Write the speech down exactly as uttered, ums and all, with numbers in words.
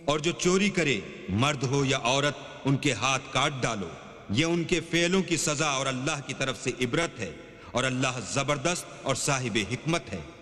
और जो चोरी करे, मर्द हो या औरत, उनके हाथ काट डालो। ये उनके फेलों की सजा और अल्लाह की तरफ से इबरत है, और अल्लाह जबरदस्त और साहिब हिकमत है।